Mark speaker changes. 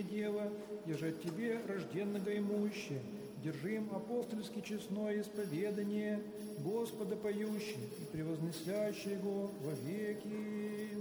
Speaker 1: сие дело, еже от Тебе рожденного имущее, держим апостольски честное исповедание Господа поющий и превознесящий Его во веки.